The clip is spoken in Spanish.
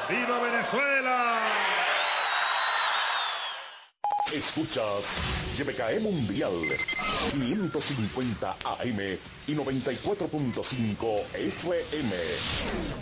¡Viva Venezuela! Escuchas YBKE Mundial 550 AM y 94.5 FM.